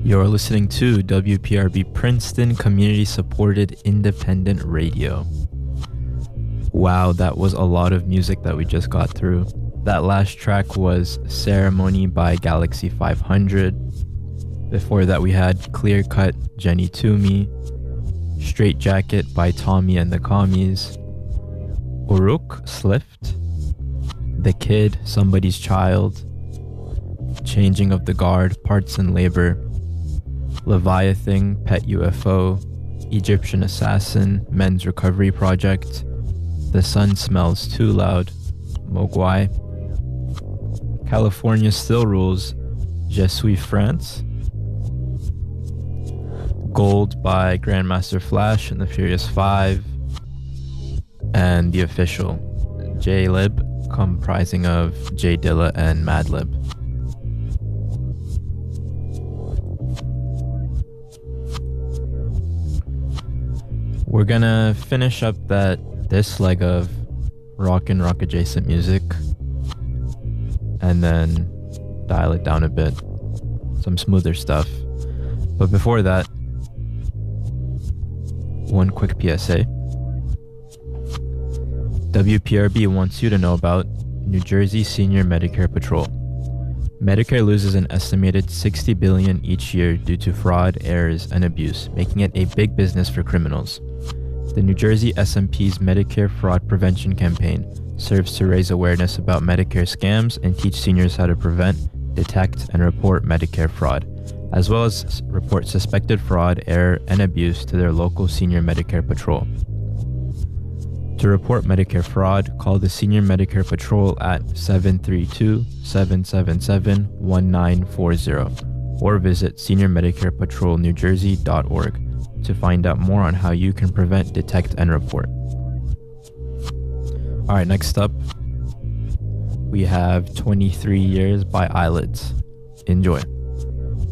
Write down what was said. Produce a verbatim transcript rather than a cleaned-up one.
You're listening to W P R B Princeton Community Supported Independent Radio. Wow, that was a lot of music that we just got through. That last track was Ceremony by Galaxy five hundred. Before that we had Clear Cut, Jenny Toomey, Straight Jacket by Tommy and the Commies, Uruk, Slift, The Kid, Somebody's Child, Changing of the Guard, Parts and Labor, Leviathan, Pet U F O, Egyptian Assassin, Men's Recovery Project, The Sun Smells Too Loud, Mogwai, California Still Rules, Je suis France, Gold by Grandmaster Flash and the Furious Five, and The Official, J-Lib, comprising of J Dilla and Madlib. We're gonna finish up that this leg of rock and rock adjacent music and then dial it down a bit, some smoother stuff. But before that, one quick P S A. W P R B wants you to know about New Jersey Senior Medicare Patrol. Medicare loses an estimated sixty billion dollars each year due to fraud, errors, and abuse, making it a big business for criminals. The New Jersey S M P's Medicare Fraud Prevention Campaign serves to raise awareness about Medicare scams and teach seniors how to prevent, detect, and report Medicare fraud, as well as report suspected fraud, error, and abuse to their local Senior Medicare Patrol. To report Medicare fraud, call the Senior Medicare Patrol at seven three two, seven seven seven, one nine four zero or visit senior medicare patrol new jersey dot org to find out more on how you can prevent, detect, and report. Alright, next up, we have twenty-three Years by Eyelids. Enjoy.